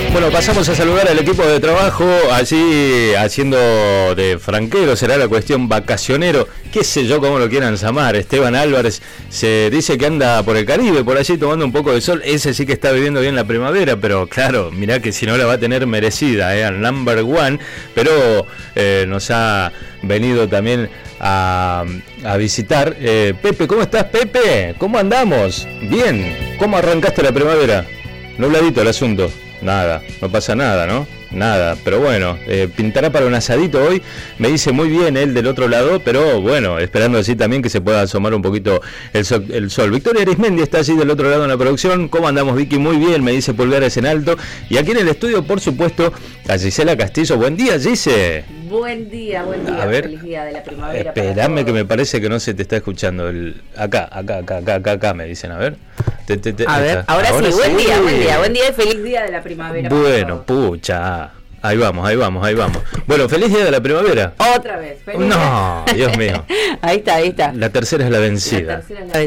Bueno, pasamos a saludar al equipo de trabajo, allí haciendo de franquero, será la cuestión vacacionero, qué sé yo cómo lo quieran llamar. Esteban Álvarez se dice que anda por el Caribe, por allí tomando un poco de sol, ese sí que está viviendo bien la primavera, pero claro, mirá que si no la va a tener merecida, al number one, pero nos ha venido también a visitar. Pepe, ¿cómo estás, Pepe? ¿Cómo andamos? Bien, ¿cómo arrancaste la primavera? Nubladito el asunto. Nada, no pasa nada, ¿no? Nada, pero bueno, pintará para un asadito hoy, me dice muy bien él del otro lado, pero bueno, esperando así también que se pueda asomar un poquito el sol. Victoria Arismendi está allí del otro lado en la producción. ¿Cómo andamos, Vicky? Muy bien, me dice pulgares en alto. Y aquí en el estudio, por supuesto, a Gisela Castillo. Buen día, Gise. Buen día, a ver, feliz día de la primavera. Esperame que me parece que no se te está escuchando. Acá, me dicen, a ver. A ver, ahora sí, buen día y feliz día de la primavera. Bueno, pucha. Ahí vamos. Bueno, feliz día de la primavera. Otra vez. No, Dios mío. Ahí está. La tercera es la vencida.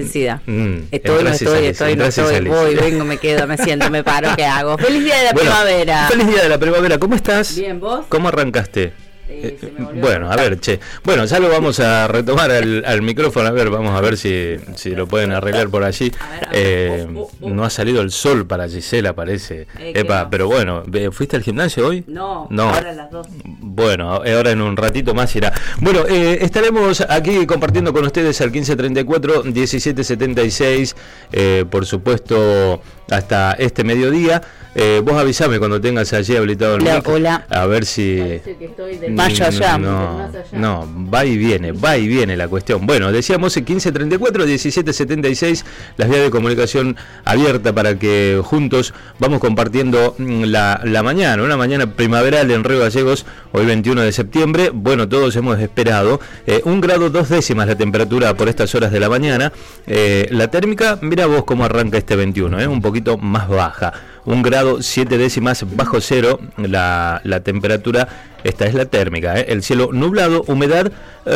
Estoy, voy, vengo, me quedo, me siento, me paro, ¿qué hago? Feliz día de la primavera. Feliz día de la primavera, ¿cómo estás? Bien, ¿vos? ¿Cómo arrancaste? Bueno, a ver, bueno, ya lo vamos a retomar al micrófono, a ver, vamos a ver si lo pueden arreglar por allí. No ha salido el sol para Gisela, parece. Epa, no. Pero bueno, ¿fuiste al gimnasio hoy? No, ahora a las 2. Bueno, ahora en un ratito más irá. Bueno, estaremos aquí compartiendo con ustedes al 1534 1776, por supuesto, hasta este mediodía. Vos avisame cuando tengas allí habilitado el mic. Hola. A ver si... Mayo allá. No, va y viene la cuestión. Bueno, decíamos 1534 1776, las vías de comunicación abierta para que juntos vamos compartiendo la mañana, una mañana primaveral en Río Gallegos, hoy 21 de septiembre. Bueno, todos hemos esperado 1 grado 2 décimas la temperatura por estas horas de la mañana. La térmica, mira vos cómo arranca este 21, un poquito más baja. 1 grado 7 décimas bajo cero la temperatura. Esta es la térmica, El cielo nublado, humedad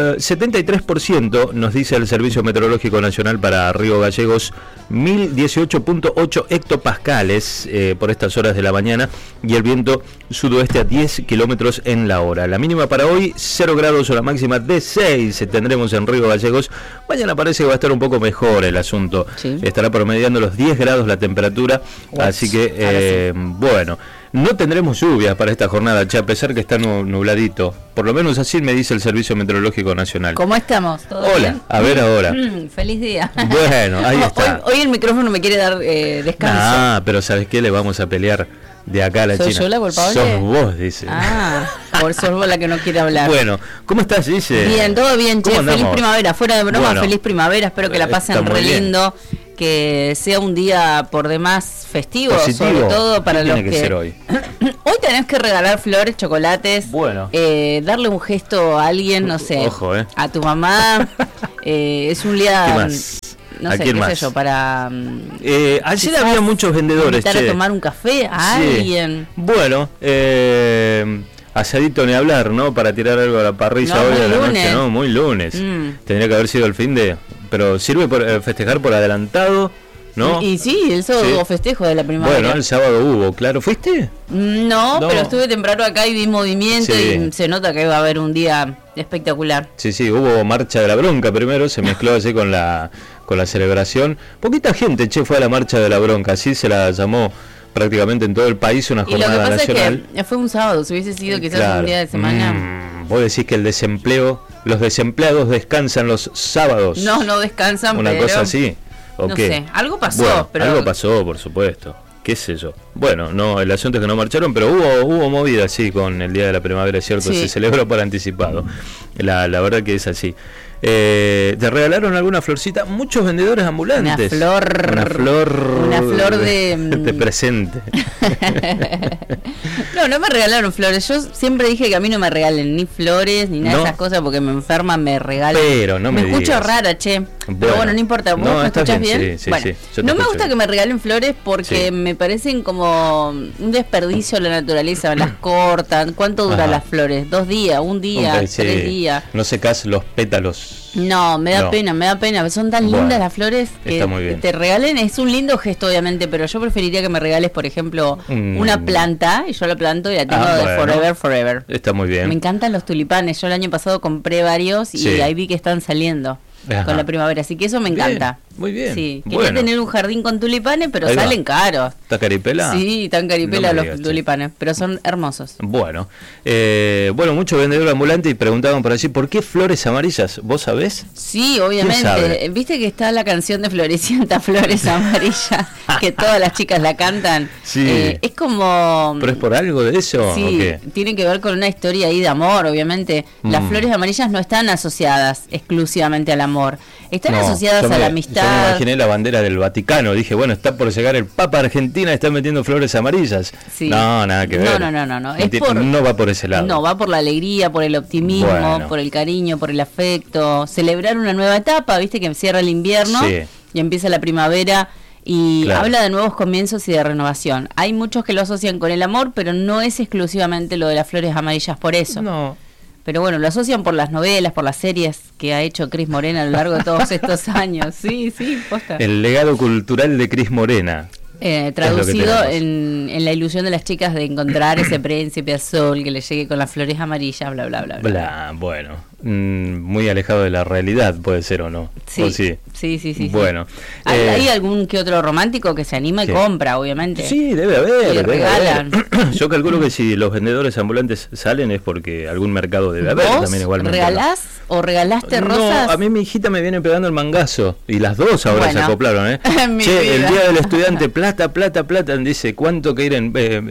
73%, nos dice el Servicio Meteorológico Nacional para Río Gallegos, 1018.8 hectopascales por estas horas de la mañana, y el viento sudoeste a 10 kilómetros en la hora. La mínima para hoy, 0 grados, o la máxima de 6 tendremos en Río Gallegos. Mañana parece que va a estar un poco mejor el asunto, sí. Estará promediando los 10 grados la temperatura, así que, bueno... No tendremos lluvias para esta jornada, a pesar que está nubladito. Por lo menos así me dice el Servicio Meteorológico Nacional. ¿Cómo estamos? ¿Todo Hola, bien? A ver ahora. Feliz día. Bueno, ahí está. Hoy el micrófono me quiere dar descanso. Ah, pero ¿sabes qué? Le vamos a pelear de acá a la China. ¿Soy yo la culpable? Sos vos, dice. Por sos vos la que no quiere hablar. Bueno, ¿cómo estás, dice? Bien, todo bien, che. Feliz primavera. Fuera de broma, bueno, feliz primavera. Espero que la pasen re lindo. Que sea un día por demás festivo, positivo, sobre todo para los que ser hoy. Hoy tenés que regalar flores, chocolates, bueno, darle un gesto a alguien, no sé, ojo, a tu mamá. Es un día, ¿qué más? no sé, qué sé yo, para ayer había muchos vendedores, invitar a tomar un café a alguien. Bueno, asadito ni hablar, ¿no? Para tirar algo a la parrilla hoy a la noche, ¿no? Muy lunes. Tendría que haber sido el fin de... Pero sirve por festejar por adelantado, ¿no? Y sí, el sábado festejo de la primavera. Bueno, el sábado hubo, claro. ¿Fuiste? No, pero estuve temprano acá y vi movimiento, y se nota que va a haber un día espectacular. Sí, hubo marcha de la bronca primero, se mezcló así con la celebración. Poquita gente, fue a la marcha de la bronca, así se la llamó prácticamente en todo el país, una jornada nacional. Y lo que pasa es que fue un sábado, si hubiese sido quizás un día de semana. Vos decís que los desempleados descansan los sábados. No descansan, una cosa así. ¿O no qué? sé, algo pasó. Bueno, pero algo pasó, por supuesto. ¿Qué sé yo? Bueno, no, el asunto es que no marcharon, pero hubo movida, sí, con el Día de la Primavera, es cierto, se celebró por anticipado. La verdad que es así. ¿Te regalaron alguna florcita? Muchos vendedores ambulantes. Una flor de presente. No me regalaron flores. Yo siempre dije que a mí no me regalen ni flores ni nada de esas cosas, porque me enferman, me regalan. Pero no me escucho digas. Rara, Pero bueno, no importa. ¿Vos me escuchás bien? Sí, bueno, no me gusta que me regalen flores porque me parecen como un desperdicio a la naturaleza. Las cortan. ¿Cuánto duran las flores? 2 días, 1 día, 3 días. No secás los pétalos No, me da pena. Son tan lindas las flores que te regalen. Es un lindo gesto, obviamente, pero yo preferiría que me regales, por ejemplo, una planta, y yo la planto y la tengo de forever. Está muy bien. Me encantan los tulipanes. Yo el año pasado compré varios y ahí vi que están saliendo con la primavera. Así que eso me encanta. Muy bien. Sí, quería tener un jardín con tulipanes, pero salen caros. ¿Está caripela? Sí, están caripela los tulipanes, pero son hermosos. Bueno, muchos vendedores ambulantes y preguntaban por allí, ¿por qué flores amarillas? ¿Vos sabés? Sí, obviamente. ¿Viste que está la canción de Florecienta Flores Amarillas? Que todas las chicas la cantan. Sí. Es como... ¿Pero es por algo de eso? Sí, ¿o qué? Tiene que ver con una historia ahí de amor, obviamente. Las flores amarillas no están asociadas exclusivamente al amor. Están asociadas a la amistad. Yo me imaginé la bandera del Vaticano. Dije, bueno, está por llegar el Papa Argentina y está metiendo flores amarillas. Sí. No, nada que ver. No. No va por ese lado. No, va por la alegría, por el optimismo, por el cariño, por el afecto. Celebrar una nueva etapa, viste que cierra el invierno y empieza la primavera. Y habla de nuevos comienzos y de renovación. Hay muchos que lo asocian con el amor, pero no es exclusivamente lo de las flores amarillas por eso. No. Pero bueno, lo asocian por las novelas, por las series que ha hecho Cris Morena a lo largo de todos estos años. Sí, posta. El legado cultural de Cris Morena. Traducido en la ilusión de las chicas de encontrar ese príncipe azul que le llegue con las flores amarillas, bla, bla, bla. Bueno, muy alejado de la realidad, puede ser o no. Sí. Bueno. ¿Hay algún que otro romántico que se anima y compra, obviamente? Sí, debe haber. Regalan. Yo calculo que si los vendedores ambulantes salen es porque algún mercado debe haber. ¿Vos también igualmente. ¿Regalás o regalaste rosas? No, a mí mi hijita me viene pegando el mangazo. Y las dos ahora se acoplaron, ¿eh? Che, el día del estudiante, plata. Dice, ¿cuánto que ir en...?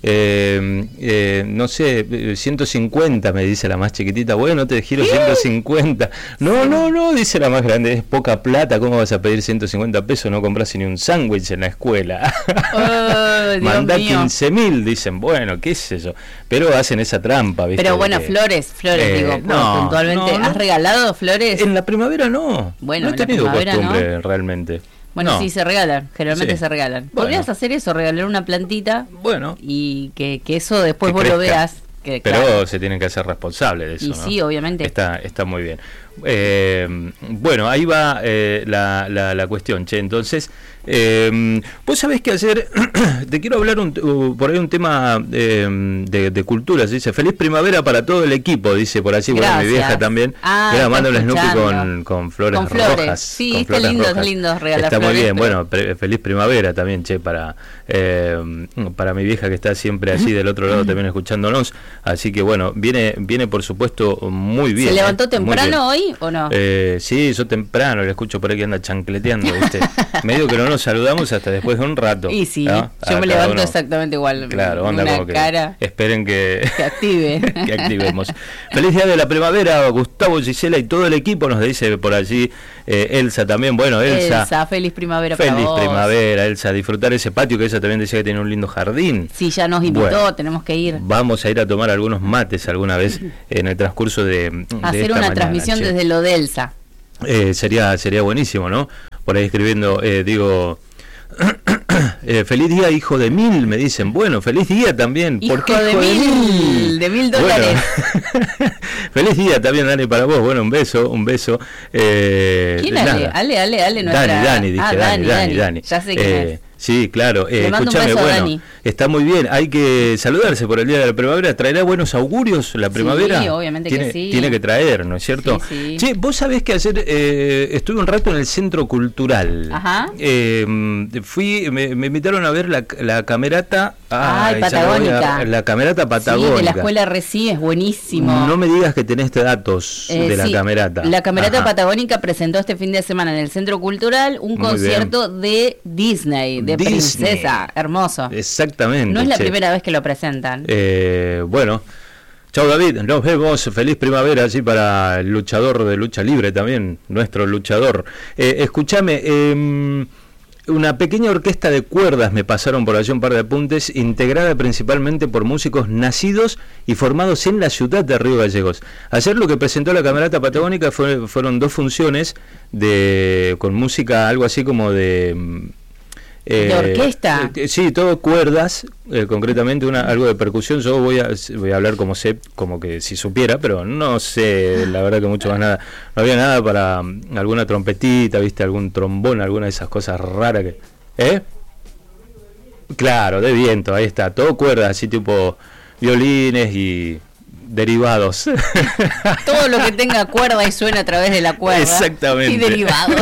No sé, 150 me dice la más chiquitita. Bueno, te giro 150. No, dice la más grande, es poca plata. ¿Cómo vas a pedir 150 pesos? No compras ni un sándwich en la escuela. Mandá 15.000, dicen. Bueno, qué es eso, pero hacen esa trampa, ¿viste? Pero bueno, flores, digo, puntualmente. ¿Has regalado flores? En la primavera no. Bueno, no he tenido costumbre realmente. Bueno, sí, se regalan, generalmente se regalan. Podrías hacer eso, regalar una plantita. Bueno. Y que eso después vos lo veas. Pero se tienen que hacer responsables de eso, ¿no? Sí, obviamente. Está muy bien. Bueno, ahí va la cuestión, che. Entonces, vos sabés qué hacer. Te quiero hablar por ahí un tema de cultura. Se dice, feliz primavera para todo el equipo, dice por allí. Bueno, mi vieja también. Mira, mándale Snoopy con flores rojas. Sí, está lindo regalar está flores. Muy bien, bueno, feliz primavera también, che, para mi vieja que está siempre allí del otro lado también escuchándonos. Así que bueno, viene por supuesto muy bien. ¿Se levantó temprano hoy o no? Sí, yo temprano le escucho por ahí que anda chancleteando, ¿viste? Medio que no nos saludamos hasta después de un rato. Y sí, ¿no? Yo me levanto exactamente igual. Claro, onda una como cara que esperen que active. Que activemos. Feliz día de la primavera, Gustavo, Gisela y todo el equipo, nos dice por allí Elsa también. Bueno, Elsa, feliz primavera para vos. Feliz primavera, Elsa, disfrutar ese patio, que ella también decía que tiene un lindo jardín. Sí, ya nos invitó, tenemos que ir. Vamos a ir a tomar algunos mates alguna vez en el transcurso de hacer una transmisión desde lo de Elsa. Sería buenísimo, ¿no? Por ahí escribiendo, feliz día, hijo de mil, me dicen. Bueno, feliz día también. ¿Por qué hijo de mil? De $1,000. Bueno, feliz día también, Dani, para vos. Bueno, un beso. ¿Quién Ale? No Dani, dije, Dani. Ya sé quién es. Sí, claro. Escúchame, bueno, está muy bien. Hay que saludarse por el día de la primavera. ¿Traerá buenos augurios la primavera? Sí, obviamente que sí. Tiene que traer, ¿no es cierto? Sí. Che, vos sabés que ayer estuve un rato en el Centro Cultural. Ajá. Me invitaron a ver la camerata. Patagónica. La camerata patagónica. Sí, de la escuela Reci, es buenísimo. No me digas que tenés datos de la camerata. La camerata patagónica presentó este fin de semana en el Centro Cultural un concierto de Disney, de princesa, hermoso. Exactamente. No es la primera vez que lo presentan. Bueno, chao David, nos vemos, feliz primavera, así para el luchador de lucha libre también, nuestro luchador. Escúchame, una pequeña orquesta de cuerdas me pasaron por allí un par de apuntes, integrada principalmente por músicos nacidos y formados en la ciudad de Río Gallegos. Ayer lo que presentó la camerata patagónica fueron 2 funciones con música, algo así como de ¿De orquesta? Sí, todo cuerdas, concretamente algo de percusión. Yo voy a hablar como que si supiera, pero no sé, la verdad que mucho más nada. No había nada para alguna trompetita, viste, algún trombón, alguna de esas cosas raras que... Claro, de viento, ahí está, todo cuerdas, así tipo violines y derivados. Todo lo que tenga cuerda y suena a través de la cuerda. Exactamente. Y derivados.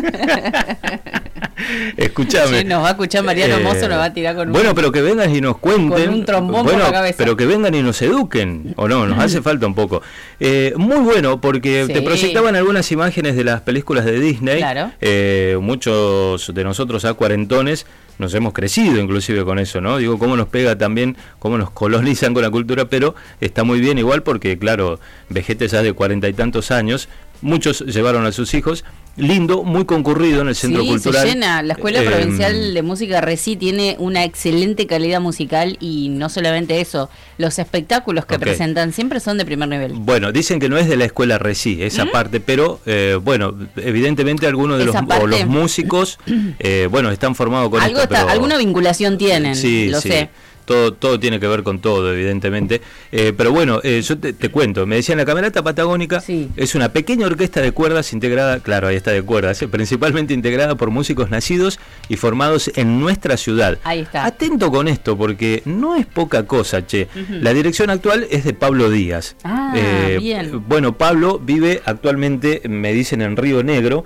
Escuchame. Sí, nos va a escuchar Mariano Mozo, nos va a tirar con bueno, pero que vengan y nos cuenten. Con un trombón por la cabeza. Pero que vengan y nos eduquen, o no, nos hace falta un poco. Muy bueno, porque te proyectaban algunas imágenes de las películas de Disney. Claro. Muchos de nosotros cuarentones nos hemos crecido inclusive con eso, ¿no? Digo, cómo nos pega también, cómo nos colonizan con la cultura, pero está muy bien igual porque, claro, vejetes ya de 40 y tantos años, muchos llevaron a sus hijos. Lindo, muy concurrido en el Centro Cultural. Se llena. La Escuela Provincial de Música Reci tiene una excelente calidad musical y no solamente eso, los espectáculos que presentan siempre son de primer nivel. Bueno, dicen que no es de la Escuela Reci, esa parte, pero bueno, evidentemente algunos de los músicos, bueno, están formados con esto. Pero alguna vinculación tienen, lo sé. Todo tiene que ver con todo, evidentemente. Pero bueno, yo te cuento, me decían, la Camerata Patagónica es una pequeña orquesta de cuerdas integrada, claro, ahí está de cuerdas, principalmente integrada por músicos nacidos y formados en nuestra ciudad. Ahí está. Atento con esto, porque no es poca cosa, che. La dirección actual es de Pablo Díaz. Bien. Bueno, Pablo vive actualmente, me dicen, en Río Negro,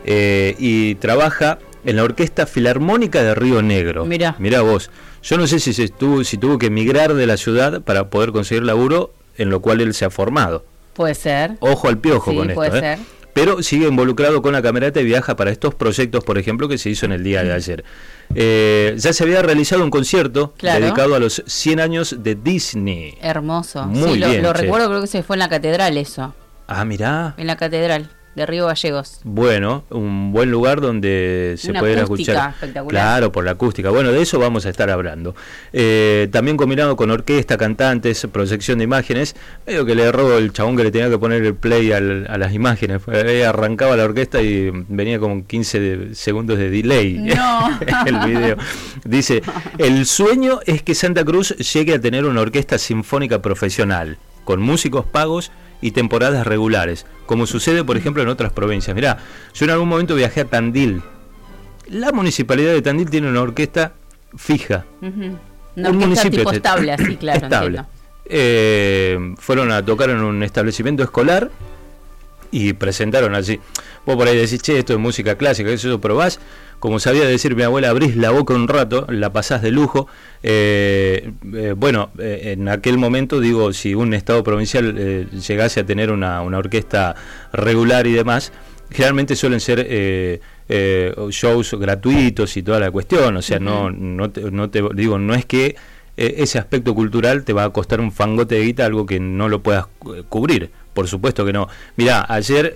y trabaja en la Orquesta Filarmónica de Río Negro. Mirá vos. Yo no sé si tuvo que emigrar de la ciudad para poder conseguir laburo, en lo cual él se ha formado. Puede ser. Ojo al piojo con esto. Puede ser. Pero sigue involucrado con la Camerata y viaja para estos proyectos, por ejemplo, que se hizo en el día de ayer. Ya se había realizado un concierto dedicado a los 100 años de Disney. Hermoso. Muy bien, lo recuerdo, creo que se fue en la catedral eso. Ah, mirá. En la catedral de Río Gallegos. Bueno, un buen lugar donde se puede escuchar. Espectacular. Claro, por la acústica. Bueno, de eso vamos a estar hablando. También combinado con orquesta, cantantes, proyección de imágenes. Medio que le erró el chabón que le tenía que poner el play a las imágenes. Arrancaba la orquesta y venía como 15 segundos de delay. No. El video. Dice, el sueño es que Santa Cruz llegue a tener una orquesta sinfónica profesional, con músicos pagos y temporadas regulares, como sucede por ejemplo en otras provincias. Mirá, yo en algún momento viajé a Tandil. La municipalidad de Tandil tiene una orquesta fija. Una orquesta tipo estable, así, claro. Estable. Fueron a tocar en un establecimiento escolar y presentaron allí. Vos por ahí decís, che, esto es música clásica, eso probás. Como sabía decir mi abuela, abrís la boca un rato, la pasás de lujo. Bueno, en aquel momento, digo, si un estado provincial llegase a tener una orquesta regular y demás, generalmente suelen ser shows gratuitos y toda la cuestión. O sea, no te digo, no es que ese aspecto cultural te va a costar un fangote de guita, algo que no lo puedas cubrir. Por supuesto que no. Mirá, ayer...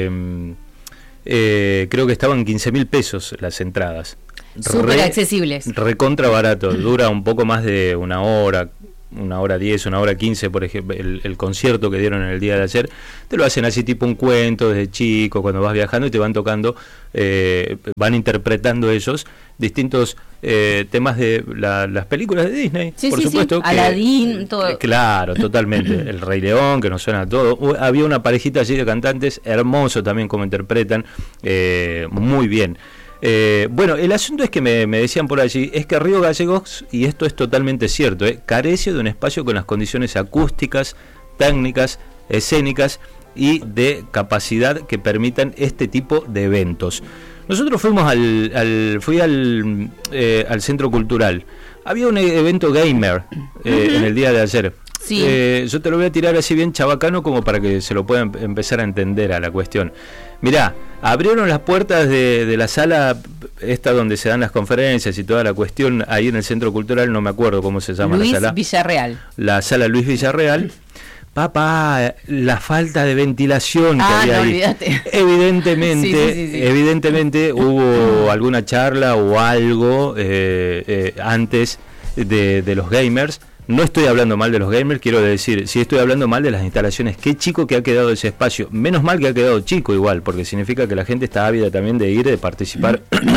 creo que estaban 15.000 pesos las entradas. Súper accesibles. Recontra barato. Dura un poco más de una hora 10, una hora 15, por ejemplo, el concierto que dieron en el día de ayer. Te lo hacen así tipo un cuento desde chico, cuando vas viajando y te van tocando, van interpretando ellos distintos temas de las películas de Disney, por supuesto. Sí. Aladín, todo. Claro, totalmente. El Rey León, que nos suena a todo. Había una parejita allí de cantantes, hermoso también como interpretan, muy bien. Bueno, el asunto es que me decían por allí, es que Río Gallegos, y esto es totalmente cierto, carece de un espacio con las condiciones acústicas, técnicas, escénicas y de capacidad que permitan este tipo de eventos. Nosotros fuimos fui al Centro Cultural. Había un evento gamer en el día de ayer. Sí. Yo te lo voy a tirar así bien chabacano como para que se lo puedan empezar a entender a la cuestión. Mirá, abrieron las puertas de la sala esta donde se dan las conferencias y toda la cuestión ahí en el Centro Cultural, no me acuerdo cómo se llama la sala. Villarreal. La sala Luis Villarreal. Papá, la falta de ventilación que había ahí. Olvídate. Evidentemente hubo alguna charla o algo antes de los gamers. No estoy hablando mal de los gamers, quiero decir, sí estoy hablando mal de las instalaciones. Qué chico que ha quedado ese espacio. Menos mal que ha quedado chico igual, porque significa que la gente está ávida también de ir, de participar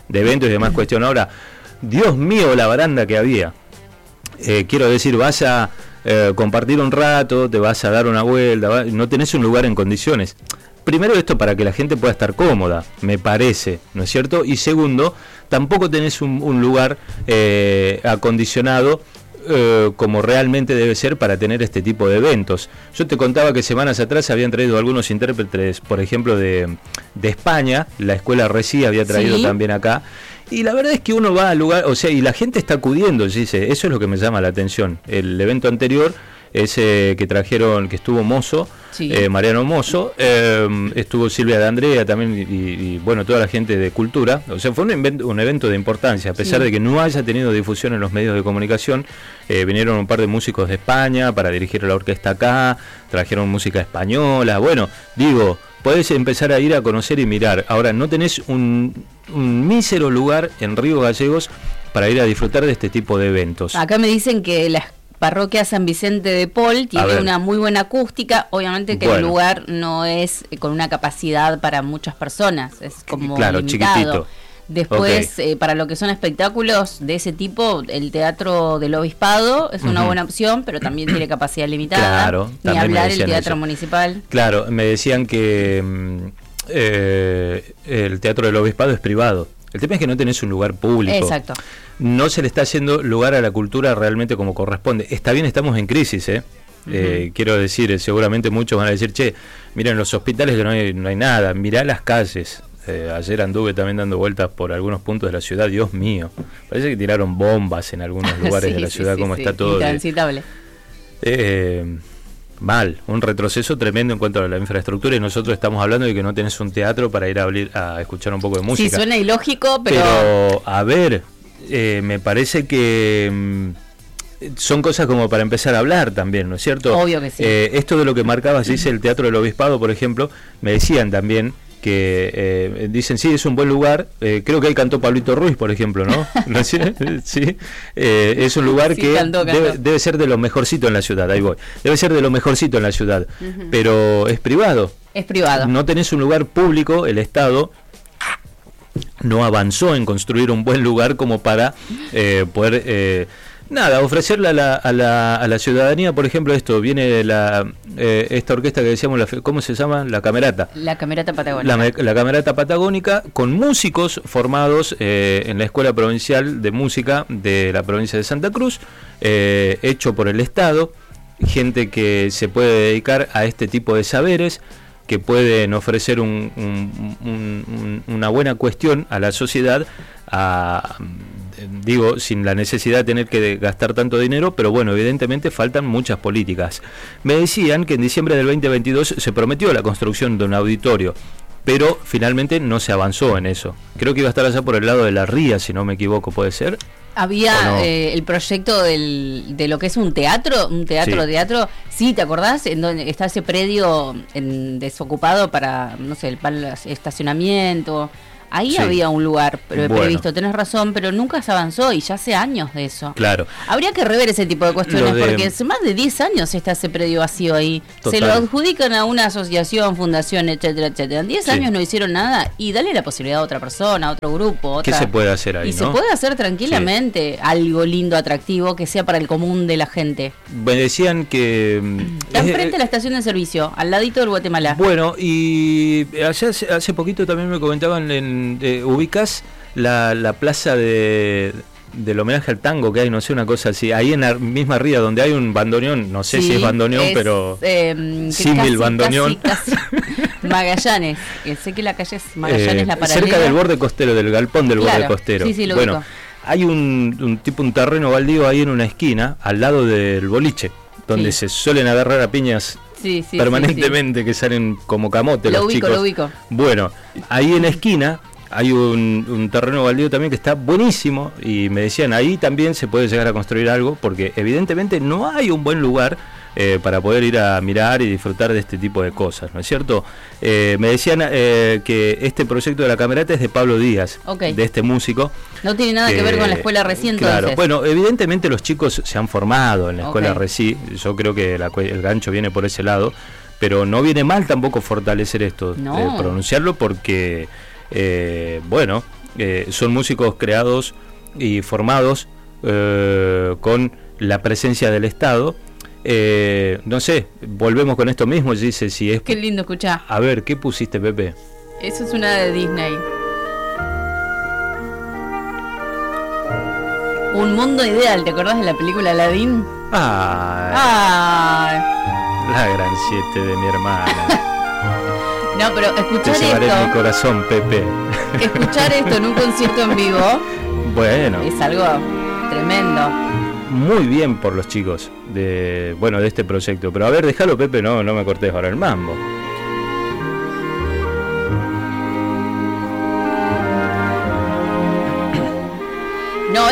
de eventos y demás cuestión. Ahora, Dios mío, la baranda que había. Quiero decir, vas a compartir un rato, te vas a dar una vuelta, no tenés un lugar en condiciones. Primero esto para que la gente pueda estar cómoda, me parece, ¿no es cierto? Y segundo, tampoco tenés un lugar acondicionado como realmente debe ser para tener este tipo de eventos. Yo te contaba que semanas atrás habían traído algunos intérpretes, por ejemplo, de España, la escuela RECI había traído también acá. Y la verdad es que uno va al lugar, o sea, y la gente está acudiendo, dice, eso es lo que me llama la atención. El evento anterior, ese que trajeron, que estuvo Mozo, Mariano Mozo, estuvo Silvia de Andrea también, y bueno, toda la gente de cultura. O sea, fue un evento de importancia, a pesar de que no haya tenido difusión en los medios de comunicación. Vinieron un par de músicos de España para dirigir la orquesta acá, trajeron música española. Bueno, digo, podés empezar a ir a conocer y mirar. Ahora, no tenés un mísero lugar en Río Gallegos para ir a disfrutar de este tipo de eventos. Acá me dicen que la parroquia San Vicente de Paul tiene una muy buena acústica, obviamente que el lugar no es con una capacidad para muchas personas, es como limitado. Chiquitito. Después, para lo que son espectáculos de ese tipo, el Teatro del Obispado es una buena opción, pero también tiene capacidad limitada. Claro, ni hablar el Teatro Municipal. Claro, me decían que el Teatro del Obispado es privado. El tema es que no tenés un lugar público. Exacto. No se le está haciendo lugar a la cultura realmente como corresponde. Está bien, estamos en crisis, quiero decir, seguramente muchos van a decir, che, miren los hospitales que no hay nada, mirá las calles. Ayer anduve también dando vueltas por algunos puntos de la ciudad, Dios mío, parece que tiraron bombas en algunos lugares de la ciudad, como está todo intransitable. Mal, un retroceso tremendo en cuanto a la infraestructura, y nosotros estamos hablando de que no tenés un teatro para ir a escuchar un poco de música. Sí, suena ilógico, pero a ver, me parece que son cosas como para empezar a hablar también, ¿no es cierto? Obvio que sí. Esto de lo que marcabas, dice el Teatro del Obispado, por ejemplo, me decían también que dicen, sí, es un buen lugar, creo que ahí cantó Pablito Ruiz, por ejemplo, ¿no? Sí, es un lugar que cantó. Debe ser de lo mejorcito en la ciudad, ahí voy, debe ser de lo mejorcito en la ciudad, pero es privado. Es privado. No tenés un lugar público, el Estado no avanzó en construir un buen lugar como para poder... ofrecerle a la ciudadanía, por ejemplo, esto, viene esta orquesta que decíamos, ¿cómo se llama? La Camerata. La Camerata Patagónica. La Camerata Patagónica, con músicos formados en la Escuela Provincial de Música de la provincia de Santa Cruz, hecho por el Estado, gente que se puede dedicar a este tipo de saberes, que pueden ofrecer una buena cuestión a la sociedad, digo, sin la necesidad de tener que gastar tanto dinero, pero bueno, evidentemente faltan muchas políticas. Me decían que en diciembre del 2022 se prometió la construcción de un auditorio, pero finalmente no se avanzó en eso. Creo que iba a estar allá por el lado de la Ría, si no me equivoco, ¿puede ser? Había no? El proyecto de lo que es un teatro, teatro. Sí, ¿te acordás? En donde está ese predio desocupado para, no sé, el estacionamiento. Ahí había un lugar previsto, tenés razón, pero nunca se avanzó y ya hace años de eso. Claro. Habría que rever ese tipo de cuestiones porque hace más de 10 años está ese predio vacío ahí. Total. Se lo adjudican a una asociación, fundación, etcétera, etcétera. En 10 años no hicieron nada y dale la posibilidad a otra persona, a otro grupo. ¿Qué se puede hacer ahí? Y se puede hacer tranquilamente algo lindo, atractivo, que sea para el común de la gente. Me decían que... Está enfrente a la estación de servicio, al ladito del Guatemala. Bueno, y hace poquito también me comentaban ubicás la plaza del homenaje al tango que hay, no sé, una cosa así, ahí en la misma ría donde hay un bandoneón, no sé si es bandoneón, pero símil bandoneón. Casi. Magallanes, sé que la calle es Magallanes, la paralela. Cerca del borde costero, del galpón del borde costero. Sí, lo bueno, ubico. Hay un terreno baldío ahí en una esquina, al lado del boliche, donde se suelen agarrar a piñas permanentemente, que salen como camote los chicos. Lo ubico. Bueno, ahí en la esquina hay un terreno baldío también que está buenísimo, y me decían, ahí también se puede llegar a construir algo, porque evidentemente no hay un buen lugar para poder ir a mirar y disfrutar de este tipo de cosas, ¿no es cierto? Me decían que este proyecto de la Camerata es de Pablo Díaz, de este músico. No tiene nada que ver con la escuela RECI, claro, bueno, evidentemente los chicos se han formado en la escuela RECI, yo creo que el gancho viene por ese lado, pero no viene mal tampoco fortalecer esto, pronunciarlo, porque, bueno, son músicos creados y formados con la presencia del Estado. No sé, volvemos con esto mismo, dice si es... Qué lindo escuchar. A ver, ¿qué pusiste, Pepe? Eso es una de Disney. Un mundo ideal, ¿te acordás de la película Aladdin? Ay. La gran 7 de mi hermana. No, pero escuchar te llevaré esto... en mi corazón, Pepe. Escuchar esto en un concierto en vivo... Bueno. Es algo tremendo. Muy bien por los chicos de este proyecto. Pero a ver, déjalo, Pepe, no me cortes ahora el mambo. No,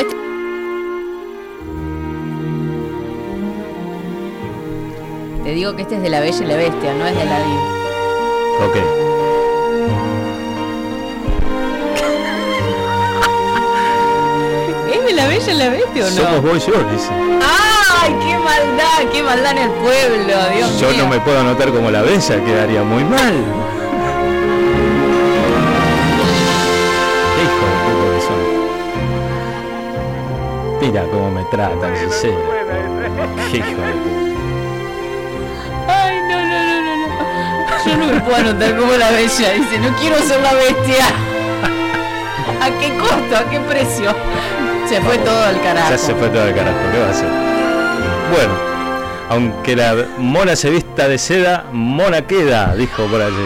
te digo que este es de La Bella y la Bestia, no es de Aladdin. Ok. ¿Es de La Bella y la Bestia o no? Somos vos y yo, dice. ¡Ay, qué maldad en el pueblo, Dios mío! Yo no me puedo anotar como La Bella, quedaría muy mal. Hijo de puto que son. Mira cómo me tratan, sincero. Qué hijo de puta. Ay, no. Yo no me puedo anotar como La Bella. Dice, no quiero ser la bestia. ¿A qué costo? ¿A qué precio? Se fue todo al carajo. Ya se fue todo al carajo, ¿qué va a hacer? Bueno, aunque la mona se vista de seda, mona queda, dijo por allí.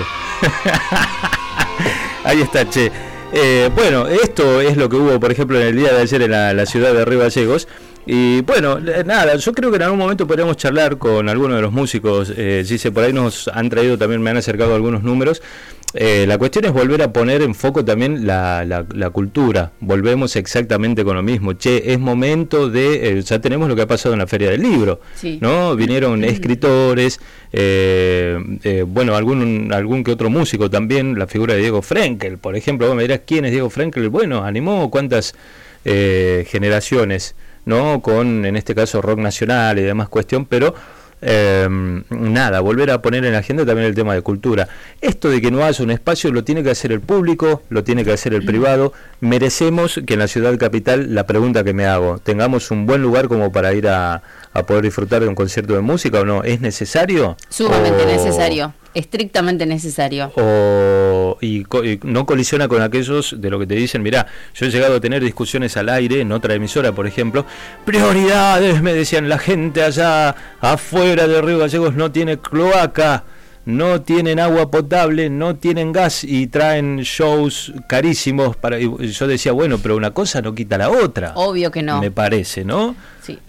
Ahí está, che. Bueno, esto es lo que hubo, por ejemplo, en el día de ayer en la ciudad de Río Gallegos. Y bueno, nada, yo creo que en algún momento podríamos charlar con algunos de los músicos. Gise, por ahí nos han traído también, me han acercado algunos números. La cuestión es volver a poner en foco también la cultura. Volvemos exactamente con lo mismo. Che, es momento de... ya tenemos lo que ha pasado en la Feria del Libro, sí, ¿no? Vinieron escritores, bueno, algún que otro músico también, la figura de Diego Frenkel, por ejemplo. Vos me dirás, ¿quién es Diego Frenkel? Bueno, animó cuántas generaciones, ¿no? Con, en este caso, rock nacional y demás cuestión, pero... nada, volver a poner en la agenda también el tema de cultura. Esto de que no haya un espacio lo tiene que hacer el público, lo tiene que hacer el privado. Merecemos que en la ciudad capital, la pregunta que me hago, tengamos un buen lugar como para ir a poder disfrutar de un concierto de música, ¿o no? ¿Es necesario? Sumamente necesario, estrictamente necesario. Y no colisiona con aquellos de lo que te dicen, mirá, yo he llegado a tener discusiones al aire en otra emisora, por ejemplo, prioridades, me decían, la gente allá afuera de Río Gallegos no tiene cloaca, no tienen agua potable, no tienen gas y traen shows carísimos para... Y yo decía, bueno, pero una cosa no quita la otra. Obvio que no. Me parece, ¿no? Sí.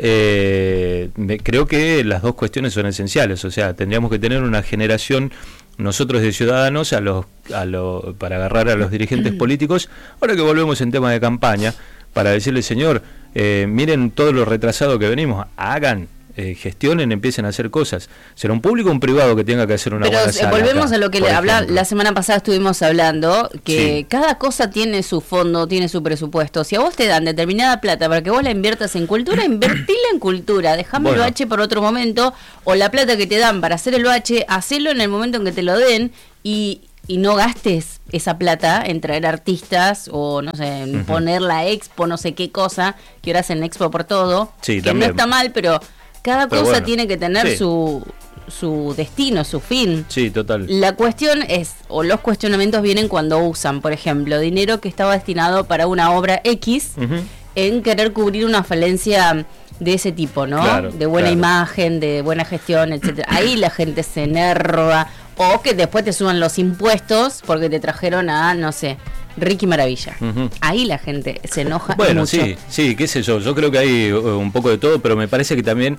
Creo que las dos cuestiones son esenciales, o sea, tendríamos que tener una generación nosotros de ciudadanos para agarrar a los dirigentes políticos, ahora que volvemos en tema de campaña, para decirle, señor, miren todo lo retrasado que venimos, hagan, gestionen, empiecen a hacer cosas. ¿Será un público o un privado que tenga que hacer una buena sala? Volvemos acá, a lo que la semana pasada estuvimos hablando, que sí, cada cosa tiene su fondo, tiene su presupuesto. Si a vos te dan determinada plata para que vos la inviertas en cultura, invertila en cultura, dejame el OH por otro momento, o la plata que te dan para hacer el OH, hacelo en el momento en que te lo den y no gastes esa plata en traer artistas o, no sé, en poner la expo, no sé qué cosa, que ahora hacen expo por todo, sí, que también no está mal, pero cada cosa bueno, tiene que tener su destino, su fin. Sí, total. La cuestión es, o los cuestionamientos vienen cuando usan, por ejemplo, dinero que estaba destinado para una obra X, en querer cubrir una falencia de ese tipo, ¿no? Claro, de buena imagen, de buena gestión, etcétera. Ahí la gente se enerva, o que después te suban los impuestos porque te trajeron a, no sé, Ricky Maravilla. Ahí la gente se enoja. Bueno, mucho. Sí, qué sé yo creo que hay un poco de todo, pero me parece que también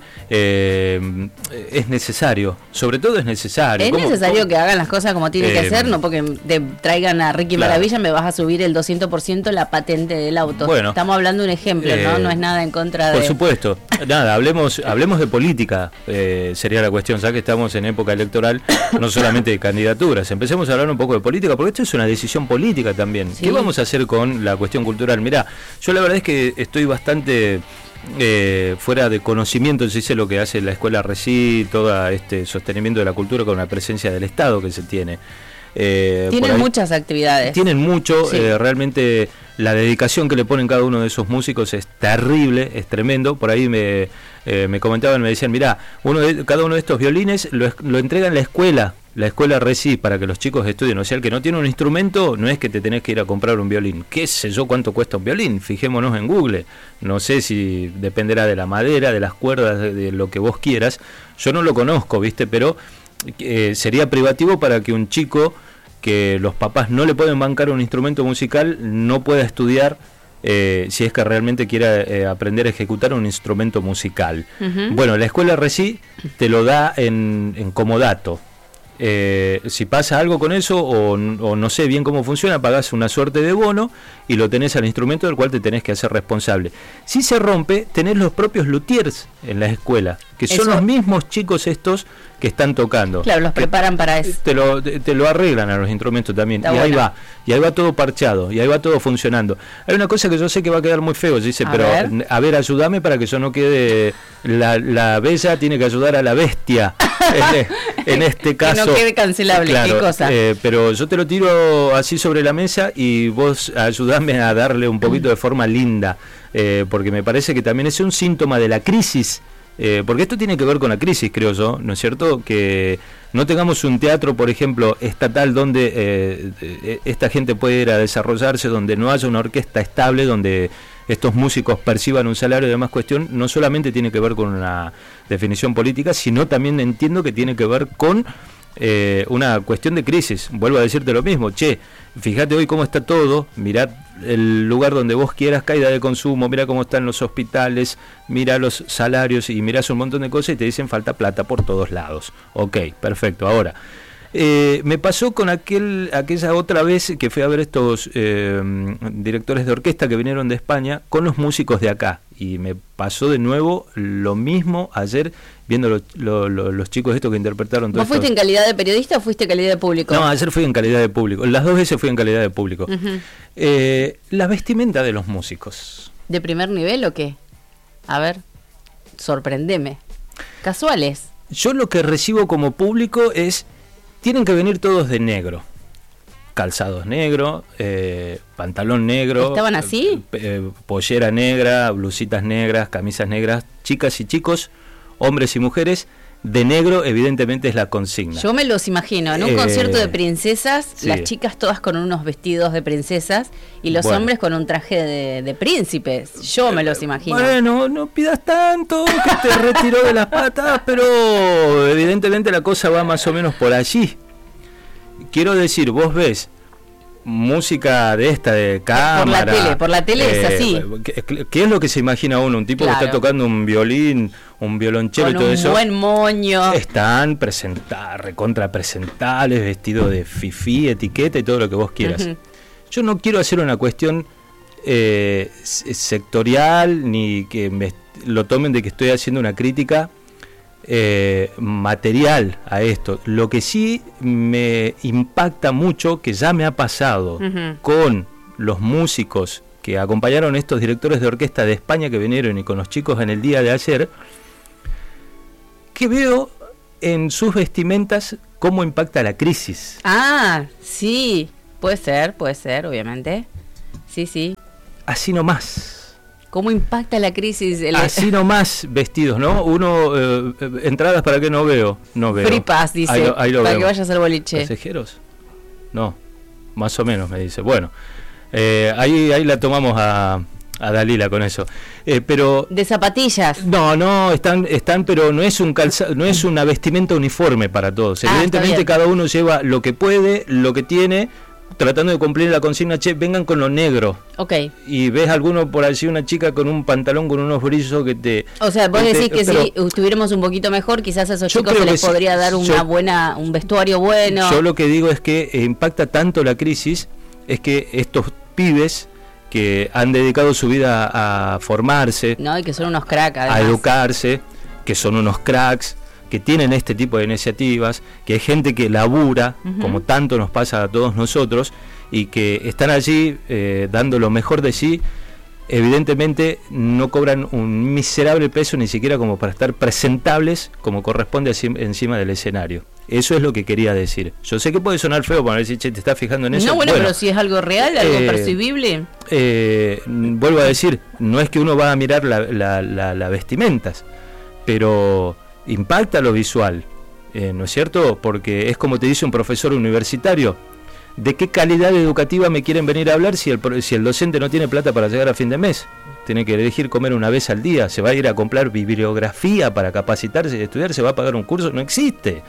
es necesario, sobre todo es necesario. Es necesario que hagan las cosas como tienen que hacer, no porque te traigan a Ricky Maravilla me vas a subir el 200% la patente del auto. Bueno, estamos hablando de un ejemplo, no es nada en contra de... Por supuesto, nada, hablemos de política, sería la cuestión, ya que estamos en época electoral, no solamente de candidaturas, empecemos a hablar un poco de política, porque esto es una decisión política también. Sí. ¿Qué vamos a hacer con la cuestión cultural? Mirá, yo la verdad es que estoy bastante fuera de conocimiento, si sé lo que hace la escuela RECI, todo este sostenimiento de la cultura con la presencia del Estado que se tiene. Tienen muchas actividades. Tienen mucho, sí. Realmente la dedicación que le ponen cada uno de esos músicos es terrible, es tremendo. Por ahí me comentaban, me decían, mirá, cada uno de estos violines lo entrega en la escuela RECI, para que los chicos estudien. O sea, el que no tiene un instrumento, no es que te tenés que ir a comprar un violín. ¿Qué sé yo cuánto cuesta un violín? Fijémonos en Google. No sé si dependerá de la madera, de las cuerdas, de lo que vos quieras. Yo no lo conozco, ¿viste? Pero sería privativo para que un chico que los papás no le pueden bancar un instrumento musical no pueda estudiar, si es que realmente quiere aprender a ejecutar un instrumento musical. Bueno, la escuela RECI te lo da en comodato. Si pasa algo con eso o no sé bien cómo funciona, pagás una suerte de bono y lo tenés al instrumento del cual te tenés que hacer responsable. Si se rompe, tenés los propios luthiers en la escuela, que son los mismos chicos estos que están tocando. Claro, los preparan para eso. Te lo arreglan a los instrumentos también. Está ahí va. Y ahí va todo parchado, y ahí va todo funcionando. Hay una cosa que yo sé que va a quedar muy feo, dice, pero a ver, ayúdame para que yo no quede... La bella tiene que ayudar a la bestia. En este caso. Que no quede cancelable, claro, qué cosa. Pero yo te lo tiro así sobre la mesa y vos ayudame a darle un poquito de forma linda, porque me parece que también es un síntoma de la crisis. Porque esto tiene que ver con la crisis, creo yo, ¿no es cierto? Que no tengamos un teatro, por ejemplo, estatal donde esta gente puede ir a desarrollarse, donde no haya una orquesta estable, donde estos músicos perciban un salario y demás cuestión. No solamente tiene que ver con una definición política, sino también entiendo que tiene que ver con una cuestión de crisis. Vuelvo a decirte lo mismo, fíjate hoy cómo está todo, mirá el lugar donde vos quieras, caída de consumo, mirá cómo están los hospitales, mirá los salarios y mirás un montón de cosas y te dicen falta plata por todos lados. Ok, perfecto. Ahora, me pasó con aquella otra vez que fui a ver estos directores de orquesta que vinieron de España con los músicos de acá, y me pasó de nuevo lo mismo ayer viendo los chicos estos que interpretaron todo. ¿Vos fuiste en calidad de periodista o fuiste en calidad de público? No, ayer fui en calidad de público, las dos veces fui en calidad de público. La vestimenta de los músicos. ¿De primer nivel o qué? A ver, sorprendeme. ¿Casuales? Yo lo que recibo como público es... Tienen que venir todos de negro, calzados negro, pantalón negro. ¿Estaban así? Pollera negra, blusitas negras, camisas negras, chicas y chicos, hombres y mujeres, de negro evidentemente es la consigna. Yo me los imagino, en un concierto de princesas, sí. Las chicas todas con unos vestidos de princesas y los hombres con un traje de príncipes. Yo me los imagino. Bueno, no pidas tanto, que te retiró de las patas, pero evidentemente la cosa va más o menos por allí. Quiero decir, vos ves música de esta, de cámara... Por la tele es así. ¿Qué es lo que se imagina uno? Un tipo que está tocando un violín, un violonchelo y todo eso. Con un buen moño. Están recontra presentables, vestidos de fifí, etiqueta y todo lo que vos quieras. Yo no quiero hacer una cuestión sectorial, ni que lo tomen de que estoy haciendo una crítica material a esto. Lo que sí me impacta mucho, que ya me ha pasado con los músicos que acompañaron estos directores de orquesta de España que vinieron y con los chicos en el día de ayer, que veo en sus vestimentas cómo impacta la crisis. Ah, sí, puede ser, obviamente. Sí. Así nomás. ¿Cómo impacta la crisis? Así nomás vestidos, ¿no? Entradas para qué no veo. Free pass, dice, ahí lo para vemos. que vayas al boliche. ¿Pasajeros? No, más o menos me dice. Bueno, ahí la tomamos a Dalila con eso. Pero de zapatillas. No, están, pero no es no es una vestimenta uniforme para todos. Evidentemente cada uno lleva lo que puede, lo que tiene, tratando de cumplir la consigna, vengan con lo negro. Ok. Y ves alguno por allí, una chica con un pantalón con unos brillos que te... O sea, vos decís que si estuviéramos un poquito mejor, quizás a esos chicos se les podría dar un vestuario bueno. Yo lo que digo es que impacta tanto la crisis, es que estos pibes que han dedicado su vida a formarse... No, y que son unos cracks, además. A educarse, que son unos cracks, que tienen este tipo de iniciativas, que hay gente que labura, como tanto nos pasa a todos nosotros, y que están allí dando lo mejor de sí. Evidentemente no cobran un miserable peso ni siquiera como para estar presentables como corresponde encima del escenario. Eso es lo que quería decir. Yo sé que puede sonar feo para decir, che, ¿te estás fijando en eso? No, bueno, pero si es algo real, algo percibible. Vuelvo a decir, no es que uno va a mirar la vestimentas, pero impacta lo visual, ¿no es cierto? Porque es como te dice un profesor universitario, ¿de qué calidad educativa me quieren venir a hablar si el docente no tiene plata para llegar a fin de mes? Tiene que elegir comer una vez al día, se va a ir a comprar bibliografía para capacitarse y estudiar, se va a pagar un curso, no existe.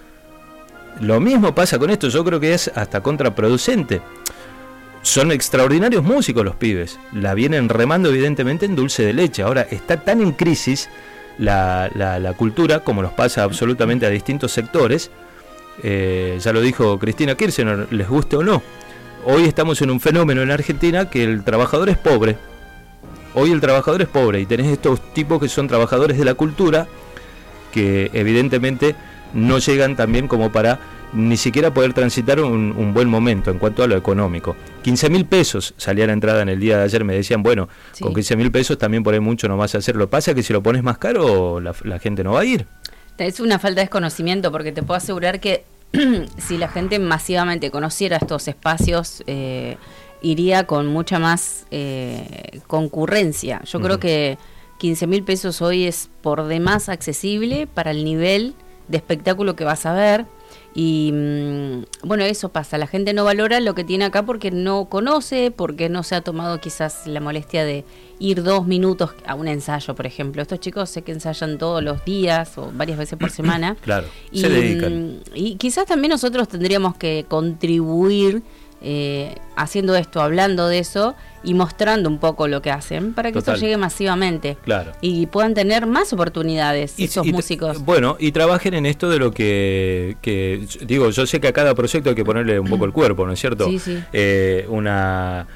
Lo mismo pasa con esto, yo creo que es hasta contraproducente. Son extraordinarios músicos los pibes, la vienen remando evidentemente en dulce de leche. Ahora está tan en crisis la cultura, como nos pasa absolutamente a distintos sectores. Ya lo dijo Cristina Kirchner, les guste o no. Hoy estamos en un fenómeno en Argentina que el trabajador es pobre. Hoy el trabajador es pobre y tenés estos tipos que son trabajadores de la cultura que evidentemente no llegan también como para ni siquiera poder transitar un buen momento en cuanto a lo económico. 15.000 pesos salía la entrada en el día de ayer, me decían, bueno, sí, con 15.000 pesos también por ahí mucho no vas a hacer. Lo pasa que si lo pones más caro la gente no va a ir. Es una falta de desconocimiento, porque te puedo asegurar que si la gente masivamente conociera estos espacios, iría con mucha más concurrencia. Yo creo que 15.000 pesos hoy es por demás accesible para el nivel de espectáculo que vas a ver. Y bueno, eso pasa, la gente no valora lo que tiene acá porque no conoce, porque no se ha tomado quizás la molestia de ir 2 minutos a un ensayo, por ejemplo. Estos chicos sé que ensayan todos los días o varias veces por semana. Claro, se dedican. Y quizás también nosotros tendríamos que contribuir haciendo esto, hablando de eso y mostrando un poco lo que hacen para que esto llegue masivamente, claro, y puedan tener más oportunidades esos músicos. Bueno, y trabajen en esto de lo que digo, yo sé que a cada proyecto hay que ponerle un poco el cuerpo, ¿no es cierto? Sí, sí. Una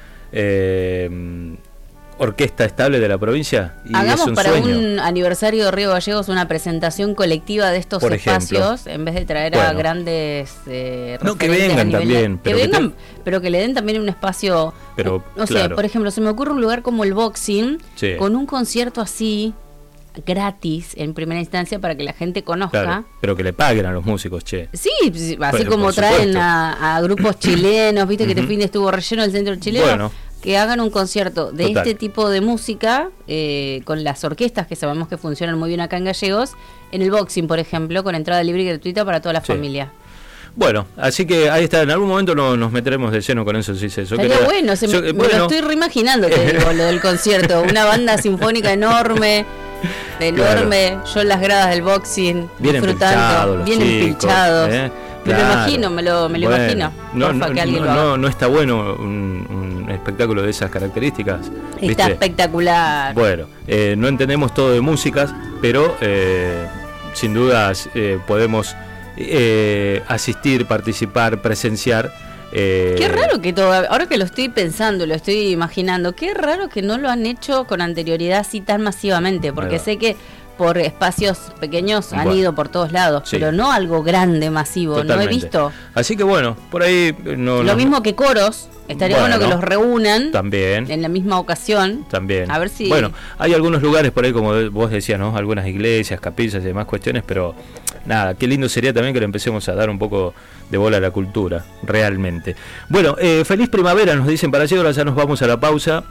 orquesta estable de la provincia y hagamos es un para sueño. Un aniversario de Río Gallegos una presentación colectiva de estos por espacios, en vez de traer a grandes no, que vengan también, pero que vengan, pero que le den también un espacio, pero no sé, por ejemplo, se me ocurre un lugar como el Boxing, sí, con un concierto así gratis en primera instancia para que la gente conozca, claro, pero que le paguen a los músicos, che. Sí, así como traen a grupos chilenos, viste que este fin de estuvo relleno el centro chileno. Bueno, que hagan un concierto de este tipo de música con las orquestas que sabemos que funcionan muy bien acá en Gallegos, en el Boxing, por ejemplo, con entrada libre y gratuita para toda la familia. Bueno, así que ahí está, en algún momento nos meteremos de lleno con eso, sí, eso. Estaría bueno, me lo estoy reimaginando, te digo, lo del concierto, una banda sinfónica enorme, claro, yo en las gradas del Boxing, bien disfrutando, bien empilchados. Me lo imagino, me lo imagino. No está bueno un espectáculo de esas características. Está, ¿viste? Espectacular. Bueno, no entendemos todo de músicas, pero sin dudas podemos asistir, participar, presenciar. Qué raro que todo, ahora que lo estoy pensando, lo estoy imaginando, qué raro que no lo han hecho con anterioridad así tan masivamente, porque sé que por espacios pequeños han ido por todos lados, sí, pero no algo grande, masivo. Totalmente. No he visto. Así que bueno, por ahí lo mismo que coros, estaría bueno que los reúnan también en la misma ocasión. También. A ver si. Bueno, hay algunos lugares por ahí, como vos decías, ¿no? Algunas iglesias, capillas y demás cuestiones, pero nada, qué lindo sería también que le empecemos a dar un poco de bola a la cultura, realmente. Bueno, feliz primavera, nos dicen para allí, ahora ya nos vamos a la pausa.